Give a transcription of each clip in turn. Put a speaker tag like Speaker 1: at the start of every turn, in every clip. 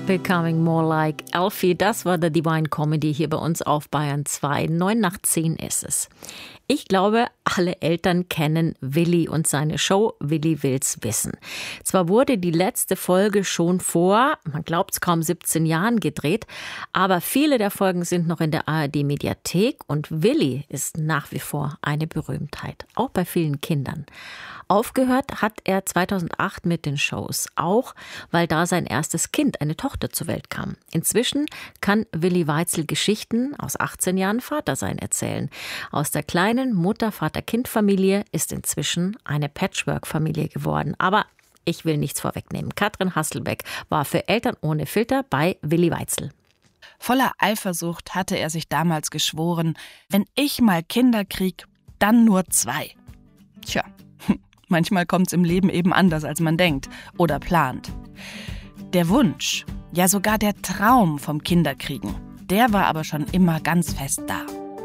Speaker 1: Becoming More Like Alfie, das war der Divine Comedy hier bei uns auf Bayern 2. 9:10 ist es. Ich glaube, alle Eltern kennen Willi und seine Show Willi will's wissen. Zwar wurde die letzte Folge schon vor, man glaubt es kaum 17 Jahren gedreht, aber viele der Folgen sind noch in der ARD-Mediathek und Willi ist nach wie vor eine Berühmtheit, auch bei vielen Kindern. Aufgehört hat er 2008 mit den Shows, auch weil da sein erstes Kind, eine Tochter, zur Welt kam. Inzwischen kann Willi Weitzel Geschichten aus 18 Jahren Vatersein erzählen. Aus der kleinen Mutter-Vater-Kind-Familie ist inzwischen eine Patchwork-Familie geworden. Aber ich will nichts vorwegnehmen. Katrin Hasselbeck war für Eltern ohne Filter bei Willi Weitzel.
Speaker 2: Voller Eifersucht hatte er sich damals geschworen, wenn ich mal Kinder krieg, dann nur 2. Tja, manchmal kommt's im Leben eben anders, als man denkt oder plant. Der Wunsch, ja sogar der Traum vom Kinderkriegen, der war aber schon immer ganz fest da.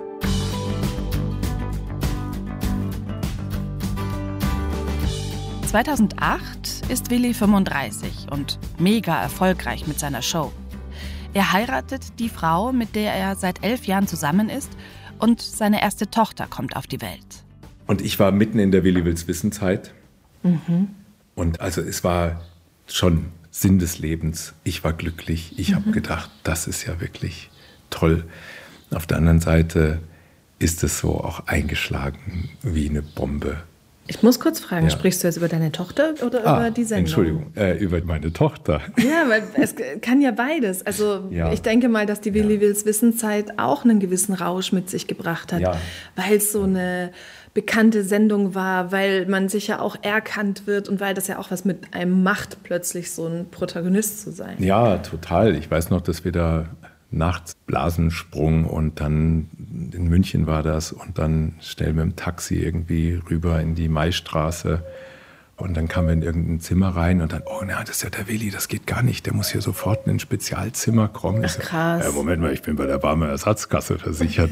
Speaker 2: (2008) ist Willi 35 und mega erfolgreich mit seiner Show. Er heiratet die Frau, mit der er seit 11 Jahren zusammen ist, und seine erste Tochter kommt auf die Welt.
Speaker 3: Und ich war mitten in der Willi will's wissen Zeit. Und also es war schon Sinn des Lebens. Ich war glücklich. Ich habe gedacht, das ist ja wirklich toll. Auf der anderen Seite ist es so auch eingeschlagen wie eine Bombe.
Speaker 4: Ich muss kurz fragen,
Speaker 3: Ja.
Speaker 4: Sprichst du jetzt über deine Tochter oder über die Sendung?
Speaker 3: Entschuldigung, über meine Tochter.
Speaker 4: Ja, weil es kann ja beides. Also
Speaker 3: Ja.
Speaker 4: ich denke mal, dass die Willi will's wissen Zeit auch einen gewissen Rausch mit sich gebracht hat,
Speaker 3: Ja.
Speaker 4: weil es so eine bekannte Sendung war, weil man sich ja auch erkannt wird und weil das ja auch was mit einem macht, plötzlich so ein Protagonist zu sein.
Speaker 3: Ja, total. Ich weiß noch, dass wir da nachts Blasensprung und dann in München war das und dann schnell mit dem Taxi irgendwie rüber in die Maistraße und dann kamen wir in irgendein Zimmer rein und dann, oh na, das ist ja der Willi, das geht gar nicht, der muss hier sofort in ein Spezialzimmer kommen.
Speaker 4: Ach, krass.
Speaker 3: Moment mal, ich bin bei der Barmer Ersatzkasse versichert.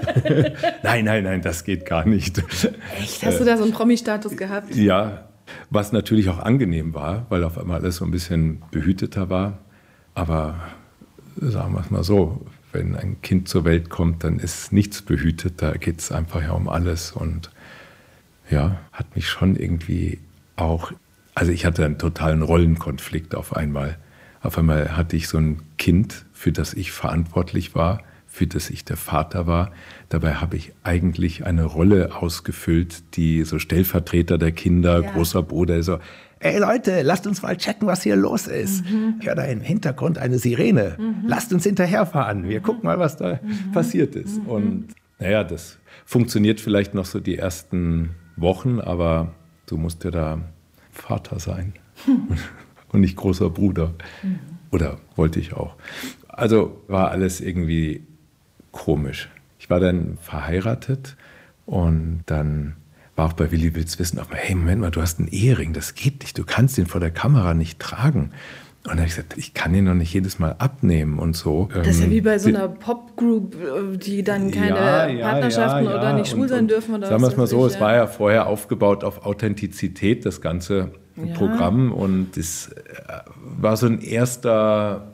Speaker 3: Nein, das geht gar nicht.
Speaker 4: Echt? Hast du da so einen Promi-Status gehabt?
Speaker 3: Ja, was natürlich auch angenehm war, weil auf einmal alles so ein bisschen behüteter war. Aber sagen wir es mal so, wenn ein Kind zur Welt kommt, dann ist nichts behütet. Da geht es einfach ja um alles. Und ja, hat mich schon irgendwie auch, also ich hatte einen totalen Rollenkonflikt auf einmal. Auf einmal hatte ich so ein Kind, für das ich verantwortlich war, für das ich der Vater war. Dabei habe ich eigentlich eine Rolle ausgefüllt, die so Stellvertreter der Kinder,
Speaker 4: Ja.
Speaker 3: großer Bruder, so, ey Leute, lasst uns mal checken, was hier los ist. Ich höre da im Hintergrund eine Sirene. Lasst uns hinterherfahren. Wir gucken mal, was da passiert ist. Und naja, das funktioniert vielleicht noch so die ersten Wochen, aber du musst ja da Vater sein und nicht großer Bruder. Oder wollte ich auch. Also war alles irgendwie komisch. Ich war dann verheiratet und dann war auch bei Willi will's wissen, auch mal, hey, Moment mal, du hast einen Ehering, das geht nicht, du kannst den vor der Kamera nicht tragen. Und dann habe ich gesagt, ich kann den noch nicht jedes Mal abnehmen und so.
Speaker 4: Das ist ja wie bei so einer Popgroup, die dann keine Partnerschaften oder nicht schwul sein dürfen. Oder
Speaker 3: sagen wir
Speaker 4: was
Speaker 3: es mal
Speaker 4: weiß
Speaker 3: so,
Speaker 4: ich,
Speaker 3: es war ja vorher aufgebaut auf Authentizität, das ganze Programm. Und es war so ein erster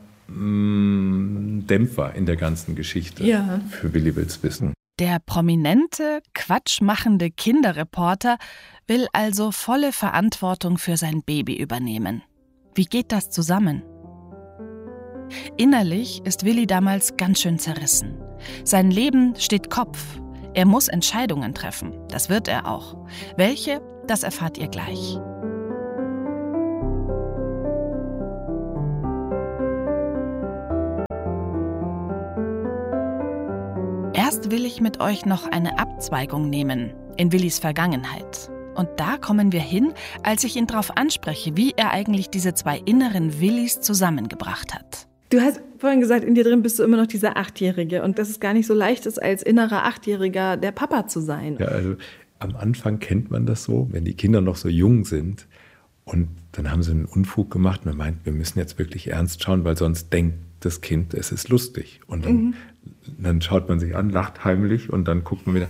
Speaker 3: Dämpfer in der ganzen Geschichte für Willi will's wissen.
Speaker 2: Der prominente, quatschmachende Kinderreporter will also volle Verantwortung für sein Baby übernehmen. Wie geht das zusammen? Innerlich ist Willi damals ganz schön zerrissen. Sein Leben steht Kopf. Er muss Entscheidungen treffen. Das wird er auch. Welche, das erfahrt ihr gleich. Erst will ich mit euch noch eine Abzweigung nehmen in Willis Vergangenheit. Und da kommen wir hin, als ich ihn darauf anspreche, wie er eigentlich diese 2 inneren Willis zusammengebracht hat.
Speaker 4: Du hast vorhin gesagt, in dir drin bist du immer noch dieser 8-Jährige und dass es gar nicht so leicht ist, als innerer 8-Jähriger der Papa zu sein.
Speaker 3: Ja, also am Anfang kennt man das so, wenn die Kinder noch so jung sind und dann haben sie einen Unfug gemacht und man meint, wir müssen jetzt wirklich ernst schauen, weil sonst denkt das Kind, es ist lustig. Und dann schaut man sich an, lacht heimlich und dann guckt man wieder,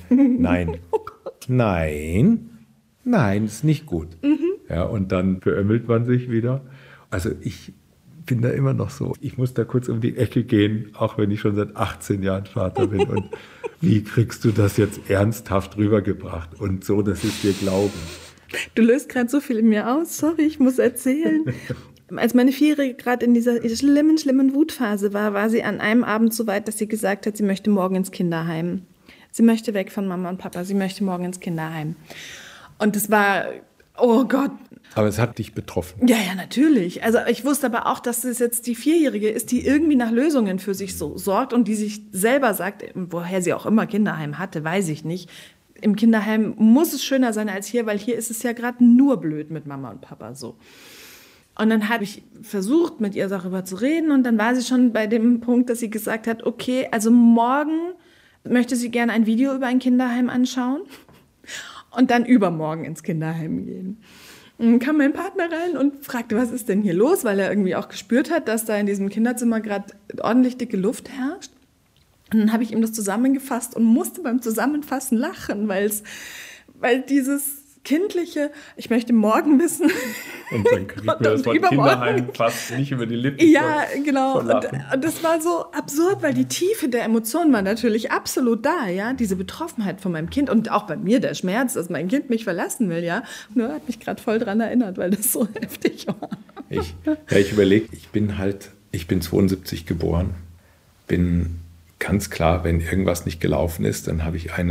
Speaker 3: nein, ist nicht gut. Ja, und dann beömmelt man sich wieder. Also ich bin da immer noch so. Ich muss da kurz um die Ecke gehen, auch wenn ich schon seit 18 Jahren Vater bin. Und wie kriegst du das jetzt ernsthaft rübergebracht und so, dass es dir glauben?
Speaker 4: Du löst gerade so viel in mir aus. Sorry, ich muss erzählen. Als meine Vierjährige gerade in dieser schlimmen Wutphase war sie an einem Abend so weit, dass sie gesagt hat, sie möchte morgen ins Kinderheim. Sie möchte weg von Mama und Papa. Sie möchte morgen ins Kinderheim. Und das war, oh Gott.
Speaker 3: Aber es hat dich betroffen.
Speaker 4: Ja, natürlich. Also ich wusste aber auch, dass es jetzt die Vierjährige ist, die irgendwie nach Lösungen für sich so sorgt und die sich selber sagt, woher sie auch immer Kinderheim hatte, weiß ich nicht. Im Kinderheim muss es schöner sein als hier, weil hier ist es ja gerade nur blöd mit Mama und Papa so. Und dann habe ich versucht, mit ihr darüber zu reden und dann war sie schon bei dem Punkt, dass sie gesagt hat, okay, also morgen möchte sie gerne ein Video über ein Kinderheim anschauen und dann übermorgen ins Kinderheim gehen. Und dann kam mein Partner rein und fragte, was ist denn hier los, weil er irgendwie auch gespürt hat, dass da in diesem Kinderzimmer gerade ordentlich dicke Luft herrscht. Und dann habe ich ihm das zusammengefasst und musste beim Zusammenfassen lachen, weil dieses kindliche, ich möchte morgen wissen.
Speaker 3: Und dann kriegt mir das Wort Kinderheim fast nicht über die Lippen.
Speaker 4: Ja, genau. Und das war so absurd, weil die Tiefe der Emotionen war natürlich absolut da, ja. Diese Betroffenheit von meinem Kind und auch bei mir der Schmerz, dass mein Kind mich verlassen will, ja. Nur hat mich gerade voll dran erinnert, weil das so heftig war.
Speaker 3: Ich überlege, ich bin 72 geboren, bin ganz klar, wenn irgendwas nicht gelaufen ist, dann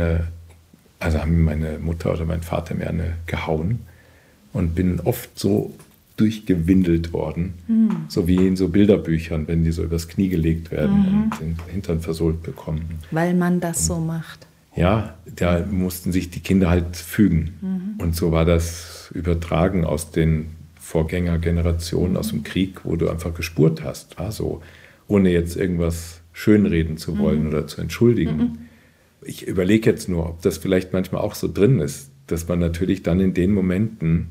Speaker 3: haben meine Mutter oder mein Vater mir eine gehauen und bin oft so durchgewindelt worden, so wie in so Bilderbüchern, wenn die so übers Knie gelegt werden und den Hintern versohlt bekommen.
Speaker 4: Weil man das so macht.
Speaker 3: Ja, da mussten sich die Kinder halt fügen. Und so war das übertragen aus den Vorgängergenerationen, aus dem Krieg, wo du einfach gespurt hast, also ohne jetzt irgendwas schönreden zu wollen oder zu entschuldigen. Ich überlege jetzt nur, ob das vielleicht manchmal auch so drin ist, dass man natürlich dann in den Momenten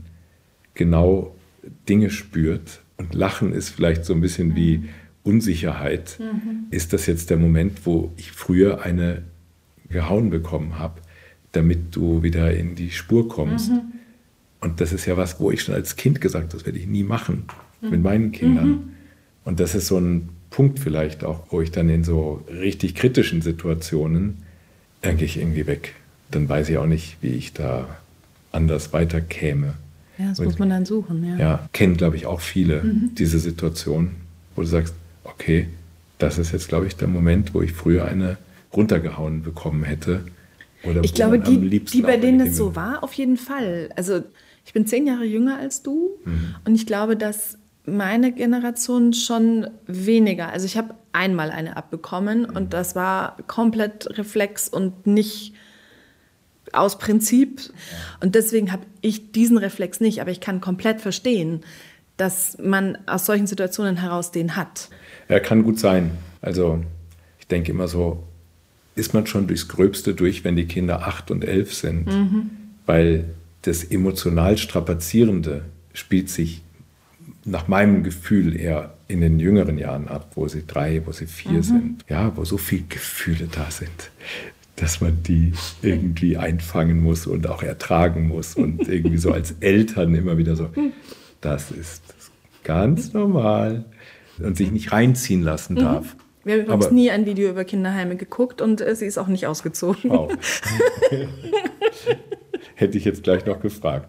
Speaker 3: genau Dinge spürt. Und Lachen ist vielleicht so ein bisschen wie Unsicherheit. Ist das jetzt der Moment, wo ich früher eine gehauen bekommen habe, damit du wieder in die Spur kommst? Und das ist ja was, wo ich schon als Kind gesagt habe, das werde ich nie machen mit meinen Kindern. Und das ist so ein Punkt vielleicht auch, wo ich dann in so richtig kritischen Situationen, dann gehe ich irgendwie weg. Dann weiß ich auch nicht, wie ich da anders weiterkäme.
Speaker 4: Ja, das muss man dann suchen.
Speaker 3: Ja, kennen, glaube ich, auch viele diese Situation, wo du sagst, okay, das ist jetzt, glaube ich, der Moment, wo ich früher eine runtergehauen bekommen hätte. Oder
Speaker 4: ich glaube, die bei denen das so war, auf jeden Fall. Also ich bin 10 Jahre jünger als du und ich glaube, dass meine Generation schon weniger. Also ich habe einmal eine abbekommen und das war komplett Reflex und nicht aus Prinzip. Und deswegen habe ich diesen Reflex nicht. Aber ich kann komplett verstehen, dass man aus solchen Situationen heraus den hat.
Speaker 3: Ja, kann gut sein. Also ich denke immer so, ist man schon durchs Gröbste durch, wenn die Kinder 8 und 11 sind. Weil das emotional Strapazierende spielt sich nach meinem Gefühl eher in den jüngeren Jahren ab, wo sie 3, wo sie 4 sind. Ja, wo so viele Gefühle da sind, dass man die irgendwie einfangen muss und auch ertragen muss und irgendwie so als Eltern immer wieder so, das ist ganz normal und sich nicht reinziehen lassen darf.
Speaker 4: Wir haben übrigens nie ein Video über Kinderheime geguckt und sie ist auch nicht ausgezogen.
Speaker 3: Wow. Hätte ich jetzt gleich noch gefragt.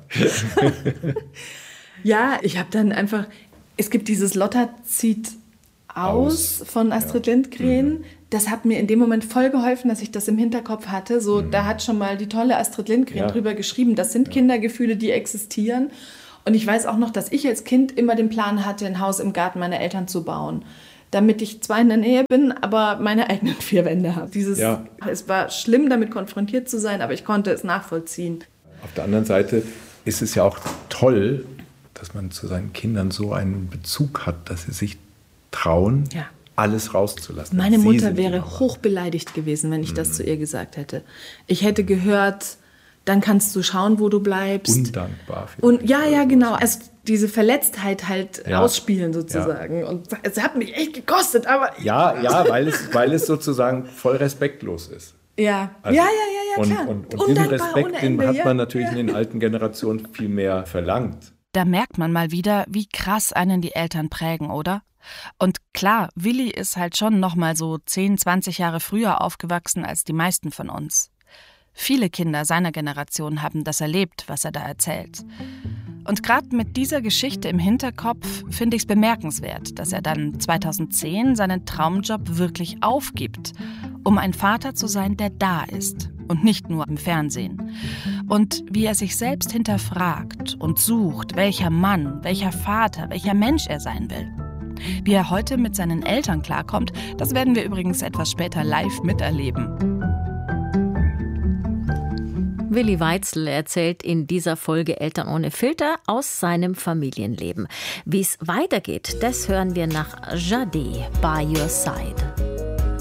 Speaker 4: Ja, ich habe dann einfach, es gibt dieses Lotta zieht aus von Astrid Lindgren. Das hat mir in dem Moment voll geholfen, dass ich das im Hinterkopf hatte. So, da hat schon mal die tolle Astrid Lindgren drüber geschrieben. Das sind Kindergefühle, die existieren. Und ich weiß auch noch, dass ich als Kind immer den Plan hatte, ein Haus im Garten meiner Eltern zu bauen. Damit ich zwar in der Nähe bin, aber meine eigenen 4 Wände habe. Es war schlimm, damit konfrontiert zu sein, aber ich konnte es nachvollziehen.
Speaker 3: Auf der anderen Seite ist es ja auch toll, dass man zu seinen Kindern so einen Bezug hat, dass sie sich trauen, alles rauszulassen.
Speaker 4: Meine Mutter wäre hochbeleidigt gewesen, wenn ich das zu ihr gesagt hätte. Ich hätte gehört, dann kannst du schauen, wo du bleibst.
Speaker 3: Undankbar.
Speaker 4: Und ja, genau. Also diese Verletztheit halt ausspielen sozusagen. Ja. Und es hat mich echt gekostet, aber...
Speaker 3: Ja, weil es sozusagen voll respektlos ist.
Speaker 4: Ja,
Speaker 3: also,
Speaker 4: klar.
Speaker 3: Und diesen Respekt, den hat man natürlich in den alten Generationen viel mehr verlangt.
Speaker 2: Da merkt man mal wieder, wie krass einen die Eltern prägen, oder? Und klar, Willi ist halt schon noch mal so 10, 20 Jahre früher aufgewachsen als die meisten von uns. Viele Kinder seiner Generation haben das erlebt, was er da erzählt. Und gerade mit dieser Geschichte im Hinterkopf finde ich es bemerkenswert, dass er dann 2010 seinen Traumjob wirklich aufgibt, um ein Vater zu sein, der da ist und nicht nur im Fernsehen. Und wie er sich selbst hinterfragt und sucht, welcher Mann, welcher Vater, welcher Mensch er sein will. Wie er heute mit seinen Eltern klarkommt, das werden wir übrigens etwas später live miterleben.
Speaker 1: Willi Weitzel erzählt in dieser Folge Eltern ohne Filter aus seinem Familienleben. Wie es weitergeht, das hören wir nach Jade, By Your Side.